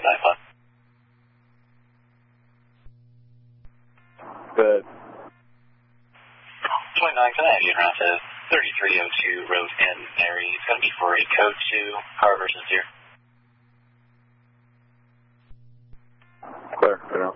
Good. 29, can I have you around to 3302 Road N, Mary? It's going to be for a code 2, car versus 0. Clear,